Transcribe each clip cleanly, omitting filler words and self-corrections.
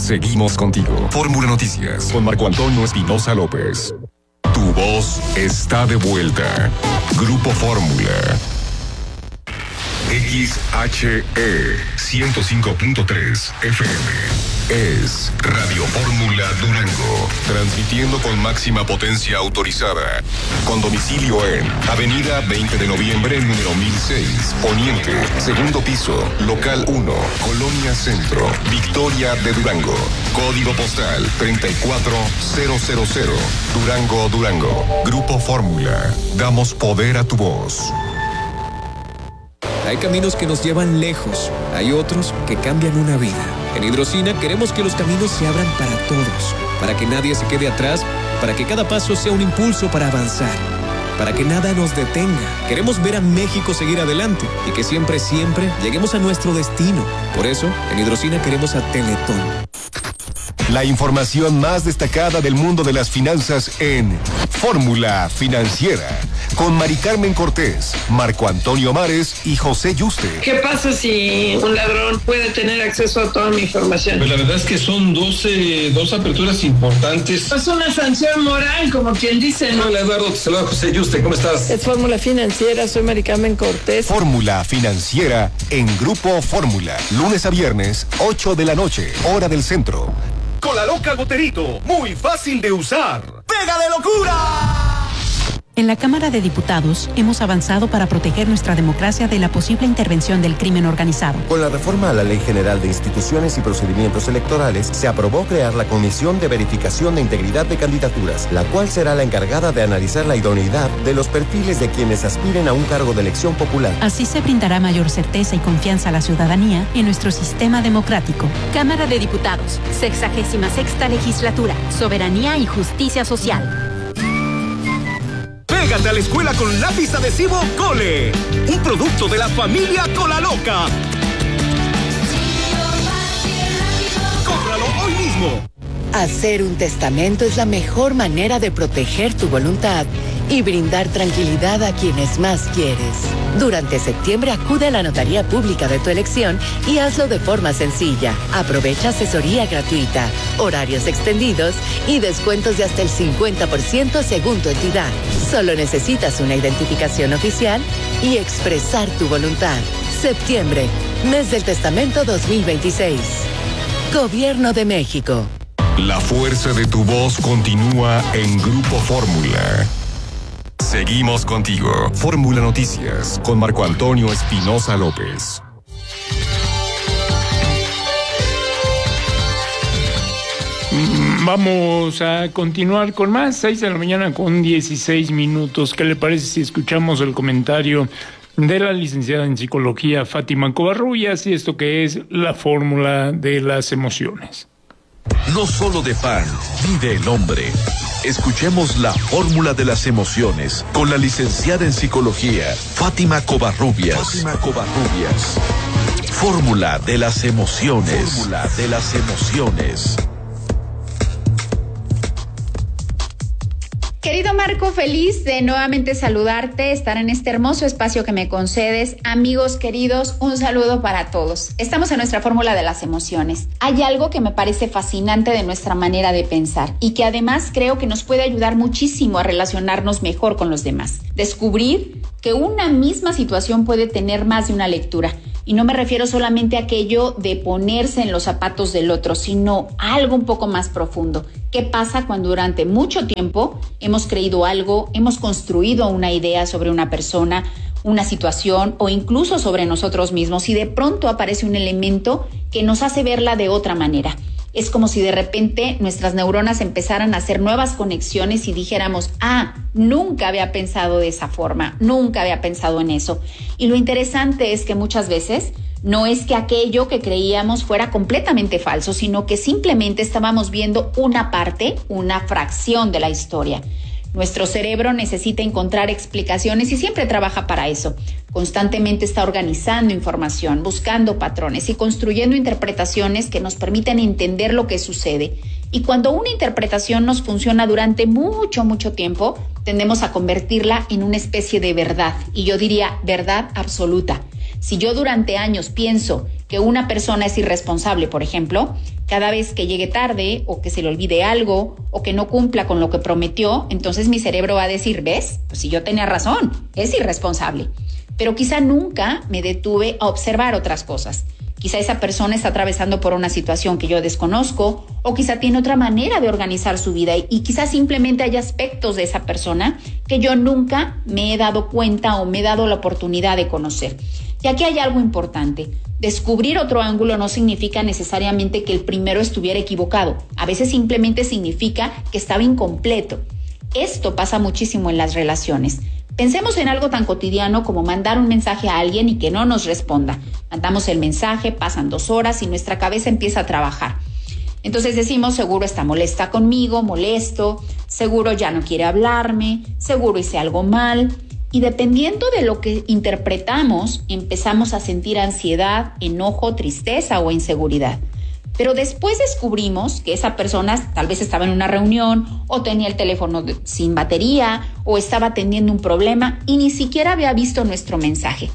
Seguimos contigo. Fórmula Noticias con Marco Antonio Espinosa López. Tu voz está de vuelta. Grupo Fórmula. XHE 105.3 FM. Es Radio Fórmula Durango, transmitiendo con máxima potencia autorizada, con domicilio en Avenida 20 de Noviembre, número 1006, Poniente, segundo piso, local 1, Colonia Centro, Victoria de Durango, código postal 34000, Durango, Durango. Grupo Fórmula, damos poder a tu voz. Hay caminos que nos llevan lejos, hay otros que cambian una vida. En Hidrocina queremos que los caminos se abran para todos, para que nadie se quede atrás, para que cada paso sea un impulso para avanzar, para que nada nos detenga. Queremos ver a México seguir adelante y que siempre, siempre lleguemos a nuestro destino. Por eso, en Hidrocina queremos a Teletón. La información más destacada del mundo de las finanzas en Fórmula Financiera, con Mari Carmen Cortés, Marco Antonio Mares y José Yuste. ¿Qué pasa si un ladrón puede tener acceso a toda mi información? Pues la verdad es que son dos aperturas importantes. Es una sanción moral, como quien dice, ¿no? Hola Eduardo, te saluda José Yuste, ¿cómo estás? Es Fórmula Financiera, soy Mari Carmen Cortés. Fórmula Financiera en Grupo Fórmula, lunes a viernes, 8 de la noche, hora del centro. Con la loca Goterito, muy fácil de usar. ¡Pega de locura! En la Cámara de Diputados hemos avanzado para proteger nuestra democracia de la posible intervención del crimen organizado. Con la reforma a la Ley General de Instituciones y Procedimientos Electorales, se aprobó crear la Comisión de Verificación de Integridad de Candidaturas, la cual será la encargada de analizar la idoneidad de los perfiles de quienes aspiren a un cargo de elección popular. Así se brindará mayor certeza y confianza a la ciudadanía en nuestro sistema democrático. Cámara de Diputados, 66ª Legislatura, Soberanía y Justicia Social. Pégate a la escuela con lápiz adhesivo Cole, un producto de la familia Cola Loca. ¡Cómpralo hoy mismo! Hacer un testamento es la mejor manera de proteger tu voluntad y brindar tranquilidad a quienes más quieres. Durante septiembre acude a la notaría pública de tu elección y hazlo de forma sencilla. Aprovecha asesoría gratuita, horarios extendidos y descuentos de hasta el 50% según tu entidad. Solo necesitas una identificación oficial y expresar tu voluntad. Septiembre, mes del testamento 2026. Gobierno de México. La fuerza de tu voz continúa en Grupo Fórmula. Seguimos contigo. Fórmula Noticias con Marco Antonio Espinosa López. Vamos a continuar con más. 6 de la mañana con 16 minutos. ¿Qué le parece si escuchamos el comentario de la licenciada en psicología Fátima Covarrubias y esto que es la fórmula de las emociones? No solo de pan vive el hombre. Escuchemos la fórmula de las emociones con la licenciada en psicología Fátima Covarrubias. Fórmula de las emociones. Querido Marco, feliz de nuevamente saludarte, estar en este hermoso espacio que me concedes. Amigos queridos, un saludo para todos. Estamos en nuestra fórmula de las emociones. Hay algo que me parece fascinante de nuestra manera de pensar y que además creo que nos puede ayudar muchísimo a relacionarnos mejor con los demás. Descubrir que una misma situación puede tener más de una lectura. Y no me refiero solamente a aquello de ponerse en los zapatos del otro, sino a algo un poco más profundo. ¿Qué pasa cuando durante mucho tiempo hemos creído algo, hemos construido una idea sobre una persona, una situación o incluso sobre nosotros mismos y de pronto aparece un elemento que nos hace verla de otra manera? Es como si de repente nuestras neuronas empezaran a hacer nuevas conexiones y dijéramos, nunca había pensado de esa forma, nunca había pensado en eso. Y lo interesante es que muchas veces no es que aquello que creíamos fuera completamente falso, sino que simplemente estábamos viendo una parte, una fracción de la historia. Nuestro cerebro necesita encontrar explicaciones y siempre trabaja para eso. Constantemente está organizando información, buscando patrones y construyendo interpretaciones que nos permiten entender lo que sucede. Y cuando una interpretación nos funciona durante mucho tiempo, tendemos a convertirla en una especie de verdad. Y yo diría verdad absoluta. Si yo durante años pienso que una persona es irresponsable, por ejemplo, cada vez que llegue tarde o que se le olvide algo o que no cumpla con lo que prometió, entonces mi cerebro va a decir, ¿ves? Pues si yo tenía razón, es irresponsable. Pero quizá nunca me detuve a observar otras cosas. Quizá esa persona está atravesando por una situación que yo desconozco o quizá tiene otra manera de organizar su vida y quizá simplemente hay aspectos de esa persona que yo nunca me he dado cuenta o me he dado la oportunidad de conocer. Y aquí hay algo importante. Descubrir otro ángulo no significa necesariamente que el primero estuviera equivocado. A veces simplemente significa que estaba incompleto. Esto pasa muchísimo en las relaciones. Pensemos en algo tan cotidiano como mandar un mensaje a alguien y que no nos responda. Mandamos el mensaje, pasan 2 horas y nuestra cabeza empieza a trabajar. Entonces decimos, seguro está molesta conmigo, molesto, seguro ya no quiere hablarme, seguro hice algo mal. Y dependiendo de lo que interpretamos, empezamos a sentir ansiedad, enojo, tristeza o inseguridad. Pero después descubrimos que esa persona tal vez estaba en una reunión o tenía el teléfono sin batería o estaba atendiendo un problema y ni siquiera había visto nuestro mensaje.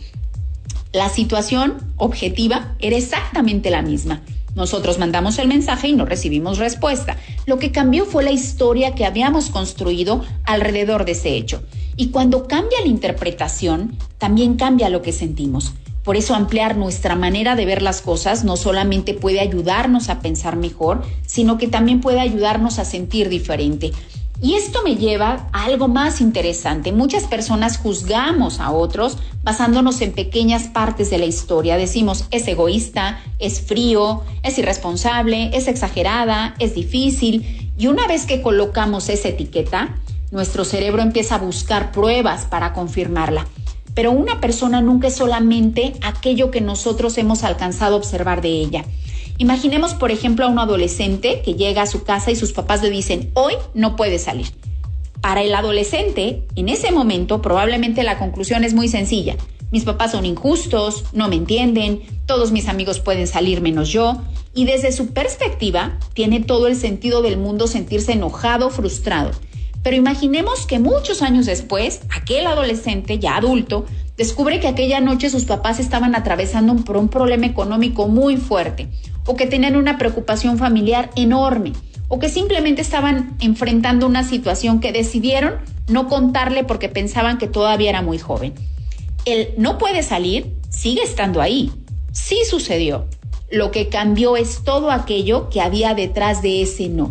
La situación objetiva era exactamente la misma. Nosotros mandamos el mensaje y no recibimos respuesta. Lo que cambió fue la historia que habíamos construido alrededor de ese hecho. Y cuando cambia la interpretación, también cambia lo que sentimos. Por eso ampliar nuestra manera de ver las cosas no solamente puede ayudarnos a pensar mejor, sino que también puede ayudarnos a sentir diferente. Y esto me lleva a algo más interesante. Muchas personas juzgamos a otros basándonos en pequeñas partes de la historia. Decimos, es egoísta, es frío, es irresponsable, es exagerada, es difícil. Y una vez que colocamos esa etiqueta, nuestro cerebro empieza a buscar pruebas para confirmarla. Pero una persona nunca es solamente aquello que nosotros hemos alcanzado a observar de ella. Imaginemos, por ejemplo, a un adolescente que llega a su casa y sus papás le dicen, hoy no puedes salir. Para el adolescente, en ese momento, probablemente la conclusión es muy sencilla. Mis papás son injustos, no me entienden, todos mis amigos pueden salir menos yo. Y desde su perspectiva, tiene todo el sentido del mundo sentirse enojado, frustrado. Pero imaginemos que muchos años después, aquel adolescente, ya adulto, descubre que aquella noche sus papás estaban atravesando por un problema económico muy fuerte, o que tenían una preocupación familiar enorme, o que simplemente estaban enfrentando una situación que decidieron no contarle porque pensaban que todavía era muy joven. El no puede salir sigue estando ahí. Sí sucedió. Lo que cambió es todo aquello que había detrás de ese no.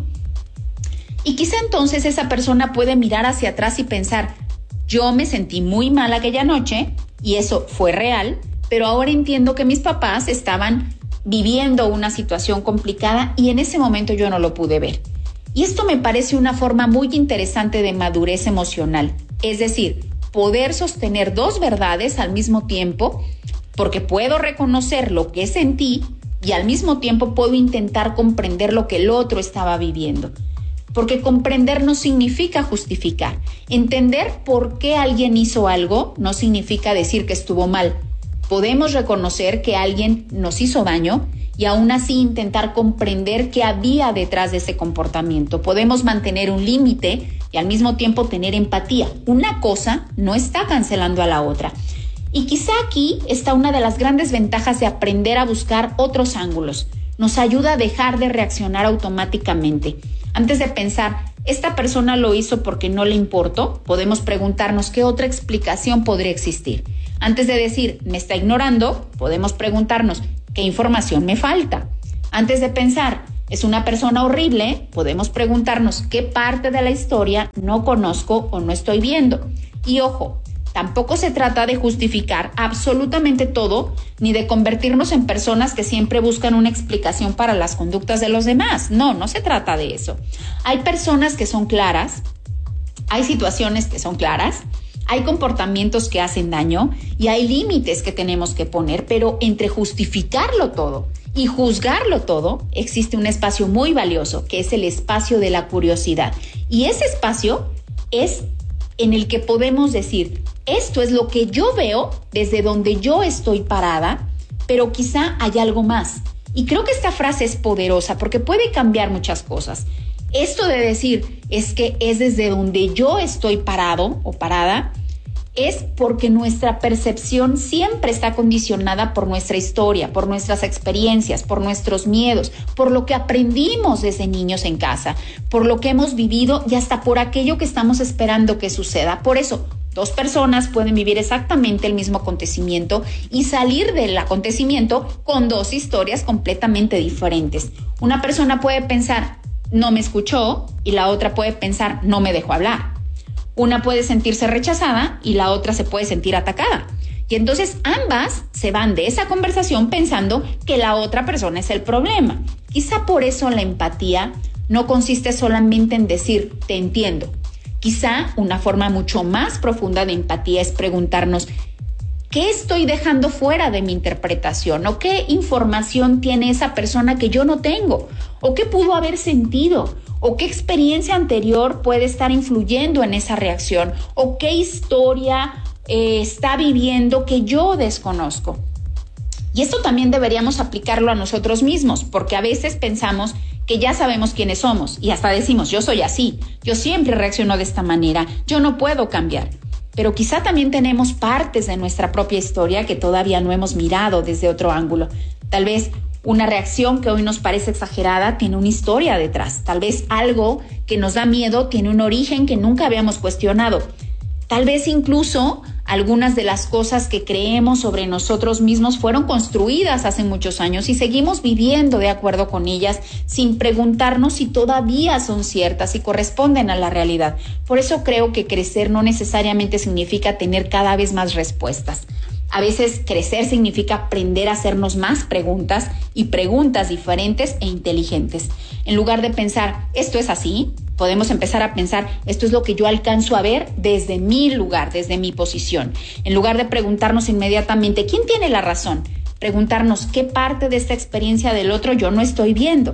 Y quizá entonces esa persona puede mirar hacia atrás y pensar, yo me sentí muy mal aquella noche y eso fue real, pero ahora entiendo que mis papás estaban viviendo una situación complicada y en ese momento yo no lo pude ver. Y esto me parece una forma muy interesante de madurez emocional, es decir, poder sostener 2 verdades al mismo tiempo, porque puedo reconocer lo que sentí y al mismo tiempo puedo intentar comprender lo que el otro estaba viviendo. Porque comprender no significa justificar. Entender por qué alguien hizo algo no significa decir que estuvo mal. Podemos reconocer que alguien nos hizo daño y aún así intentar comprender qué había detrás de ese comportamiento. Podemos mantener un límite y al mismo tiempo tener empatía. Una cosa no está cancelando a la otra. Y quizá aquí está una de las grandes ventajas de aprender a buscar otros ángulos. Nos ayuda a dejar de reaccionar automáticamente. Antes de pensar, ¿esta persona lo hizo porque no le importó? Podemos preguntarnos qué otra explicación podría existir. Antes de decir, me está ignorando, podemos preguntarnos, ¿qué información me falta? Antes de pensar, ¿es una persona horrible? Podemos preguntarnos, ¿qué parte de la historia no conozco o no estoy viendo? Y ojo, tampoco se trata de justificar absolutamente todo, ni de convertirnos en personas que siempre buscan una explicación para las conductas de los demás. No se trata de eso. Hay personas que son claras, hay situaciones que son claras, hay comportamientos que hacen daño y hay límites que tenemos que poner, pero entre justificarlo todo y juzgarlo todo, existe un espacio muy valioso, que es el espacio de la curiosidad. Y ese espacio es en el que podemos decir, esto es lo que yo veo desde donde yo estoy parada, pero quizá hay algo más. Y creo que esta frase es poderosa porque puede cambiar muchas cosas. Esto de decir es que es desde donde yo estoy parado o parada, es porque nuestra percepción siempre está condicionada por nuestra historia, por nuestras experiencias, por nuestros miedos, por lo que aprendimos desde niños en casa, por lo que hemos vivido y hasta por aquello que estamos esperando que suceda. Por eso, dos personas pueden vivir exactamente el mismo acontecimiento y salir del acontecimiento con dos historias completamente diferentes. Una persona puede pensar, no me escuchó, y la otra puede pensar, no me dejó hablar. Una puede sentirse rechazada y la otra se puede sentir atacada. Y entonces ambas se van de esa conversación pensando que la otra persona es el problema. Quizá por eso la empatía no consiste solamente en decir, te entiendo. Quizá una forma mucho más profunda de empatía es preguntarnos, ¿qué estoy dejando fuera de mi interpretación? ¿O qué información tiene esa persona que yo no tengo? ¿O qué pudo haber sentido? ¿O qué experiencia anterior puede estar influyendo en esa reacción? ¿O qué historia está viviendo que yo desconozco? Y esto también deberíamos aplicarlo a nosotros mismos, porque a veces pensamos que ya sabemos quiénes somos y hasta decimos, yo soy así, yo siempre reacciono de esta manera, yo no puedo cambiar. Pero quizá también tenemos partes de nuestra propia historia que todavía no hemos mirado desde otro ángulo. Tal vez una reacción que hoy nos parece exagerada tiene una historia detrás. Tal vez algo que nos da miedo tiene un origen que nunca habíamos cuestionado. Tal vez incluso algunas de las cosas que creemos sobre nosotros mismos fueron construidas hace muchos años y seguimos viviendo de acuerdo con ellas sin preguntarnos si todavía son ciertas y corresponden a la realidad. Por eso creo que crecer no necesariamente significa tener cada vez más respuestas. A veces crecer significa aprender a hacernos más preguntas y preguntas diferentes e inteligentes. En lugar de pensar, ¿esto es así?, podemos empezar a pensar, esto es lo que yo alcanzo a ver desde mi lugar, desde mi posición. En lugar de preguntarnos inmediatamente, ¿quién tiene la razón?, preguntarnos, ¿qué parte de esta experiencia del otro yo no estoy viendo?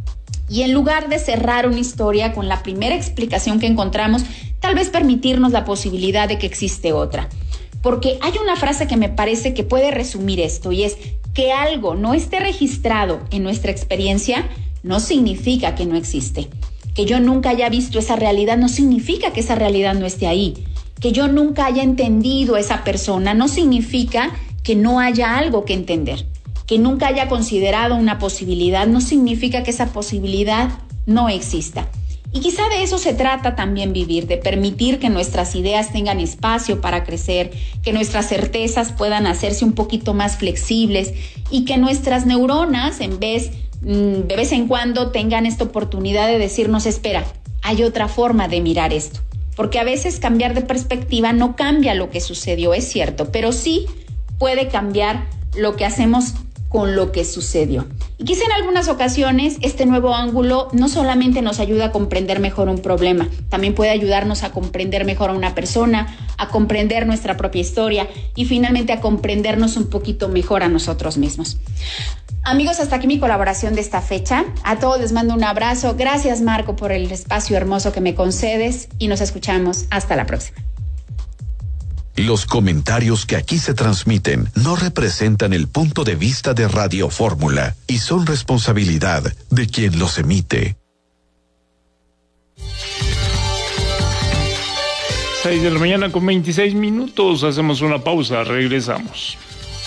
Y en lugar de cerrar una historia con la primera explicación que encontramos, tal vez permitirnos la posibilidad de que existe otra. Porque hay una frase que me parece que puede resumir esto, y es que algo no esté registrado en nuestra experiencia no significa que no existe. Que yo nunca haya visto esa realidad no significa que esa realidad no esté ahí. Que yo nunca haya entendido a esa persona no significa que no haya algo que entender. Que nunca haya considerado una posibilidad no significa que esa posibilidad no exista. Y quizá de eso se trata también vivir, de permitir que nuestras ideas tengan espacio para crecer, que nuestras certezas puedan hacerse un poquito más flexibles y que nuestras neuronas, de vez en cuando, tengan esta oportunidad de decirnos, espera, hay otra forma de mirar esto. Porque a veces cambiar de perspectiva no cambia lo que sucedió, es cierto, pero sí puede cambiar lo que hacemos con lo que sucedió. Y quizá en algunas ocasiones este nuevo ángulo no solamente nos ayuda a comprender mejor un problema, también puede ayudarnos a comprender mejor a una persona, a comprender nuestra propia historia y finalmente a comprendernos un poquito mejor a nosotros mismos. Amigos, hasta aquí mi colaboración de esta fecha. A todos les mando un abrazo. Gracias, Marco, por el espacio hermoso que me concedes y nos escuchamos. Hasta la próxima. Los comentarios que aquí se transmiten no representan el punto de vista de Radio Fórmula y son responsabilidad de quien los emite. 6 de la mañana con 26 minutos. Hacemos una pausa. Regresamos.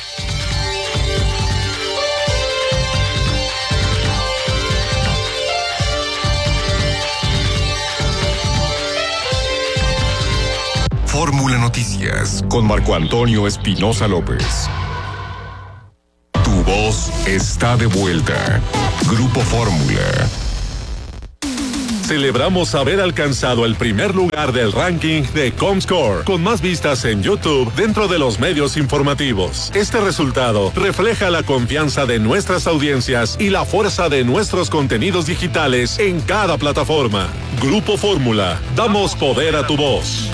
Fórmula Noticias con Marco Antonio Espinosa López. Tu voz está de vuelta. Grupo Fórmula. Celebramos haber alcanzado el primer lugar del ranking de Comscore, con más vistas en YouTube dentro de los medios informativos. Este resultado refleja la confianza de nuestras audiencias y la fuerza de nuestros contenidos digitales en cada plataforma. Grupo Fórmula, damos poder a tu voz.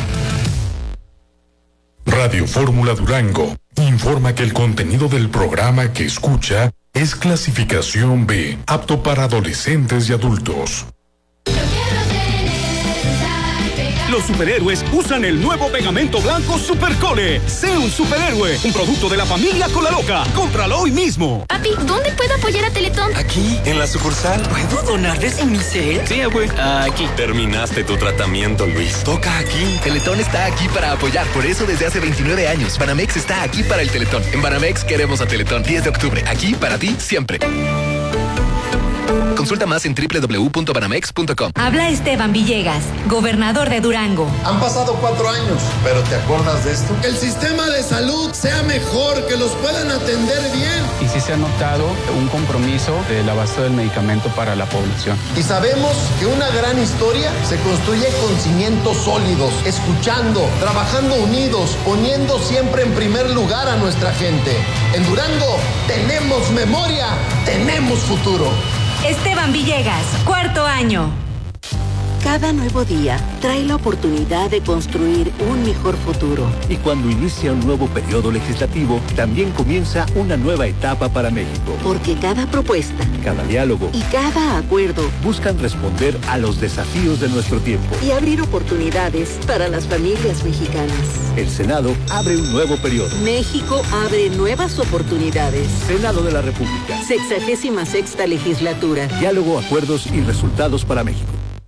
Radio Fórmula Durango informa que el contenido del programa que escucha es clasificación B, apto para adolescentes y adultos. Los superhéroes usan el nuevo pegamento blanco Supercole. Sé un superhéroe, un producto de la familia Colaloca. Cómpralo hoy mismo. Papi, ¿dónde puedo apoyar a Teletón? Aquí, en la sucursal. ¿Puedo donarles en mi cel? Sí, abue. Aquí. Terminaste tu tratamiento, Luis. Toca aquí. Teletón está aquí para apoyar. Por eso desde hace 29 años. Banamex está aquí para el Teletón. En Banamex queremos a Teletón. 10 de octubre. Aquí para ti siempre. Consulta más en www.banamex.com. Habla Esteban Villegas, gobernador de Durango. Han pasado 4 años, pero ¿te acuerdas de esto? Que el sistema de salud sea mejor, que los puedan atender bien. Y sí se ha notado un compromiso del abasto del medicamento para la población. Y sabemos que una gran historia se construye con cimientos sólidos, escuchando, trabajando unidos, poniendo siempre en primer lugar a nuestra gente. En Durango tenemos memoria, tenemos futuro. Esteban Villegas, 4º año. Cada nuevo día trae la oportunidad de construir un mejor futuro. Y cuando inicia un nuevo periodo legislativo, también comienza una nueva etapa para México. Porque cada propuesta, cada diálogo y cada acuerdo buscan responder a los desafíos de nuestro tiempo y abrir oportunidades para las familias mexicanas. El Senado abre un nuevo periodo. México abre nuevas oportunidades. Senado de la República. 66ª legislatura. Diálogo, acuerdos y resultados para México.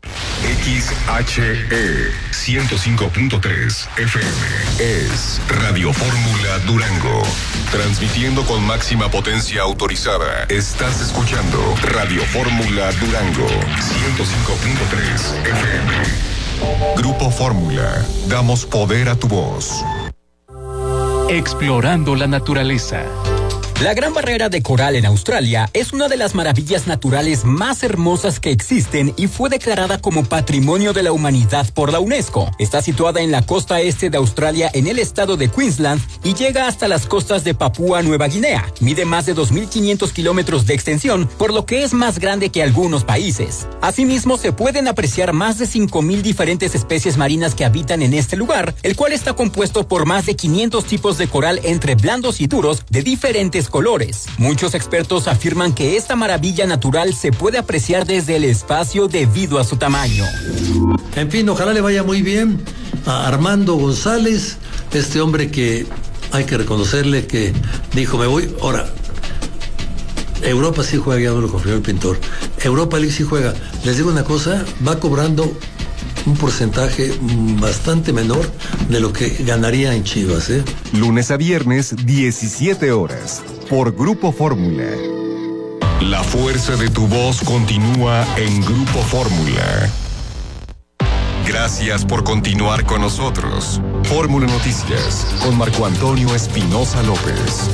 XHE 105.3 FM es Radio Fórmula Durango. Transmitiendo con máxima potencia autorizada. Estás escuchando Radio Fórmula Durango 105.3 FM. Grupo Fórmula. Damos poder a tu voz. Explorando la naturaleza. La Gran Barrera de Coral en Australia es una de las maravillas naturales más hermosas que existen y fue declarada como Patrimonio de la Humanidad por la UNESCO. Está situada en la costa este de Australia en el estado de Queensland y llega hasta las costas de Papúa Nueva Guinea. Mide más de 2.500 kilómetros de extensión, por lo que es más grande que algunos países. Asimismo, se pueden apreciar más de 5.000 diferentes especies marinas que habitan en este lugar, el cual está compuesto por más de 500 tipos de coral entre blandos y duros de diferentes colores. Muchos expertos afirman que esta maravilla natural se puede apreciar desde el espacio debido a su tamaño. En fin, ojalá le vaya muy bien a Armando González, este hombre que hay que reconocerle que dijo, me voy. Ahora, Europa sí juega, ya no lo confirmó el pintor. Europa League sí juega. Les digo una cosa, va cobrando un porcentaje bastante menor de lo que ganaría en Chivas, ¿eh? Lunes a viernes, 17 horas, por Grupo Fórmula. La fuerza de tu voz continúa en Grupo Fórmula. Gracias por continuar con nosotros. Fórmula Noticias, con Marco Antonio Espinosa López.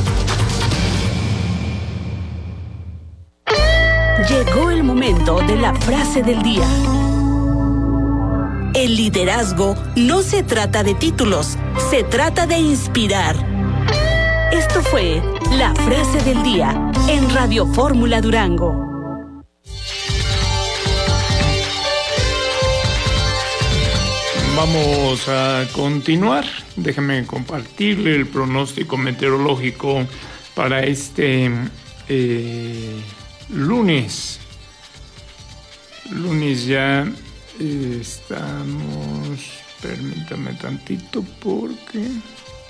Llegó el momento de la frase del día. El liderazgo no se trata de títulos, se trata de inspirar. Esto fue la frase del día en Radio Fórmula Durango. Vamos a continuar. Déjame compartirle el pronóstico meteorológico para este lunes. Lunes ya estamos, permítame tantito porque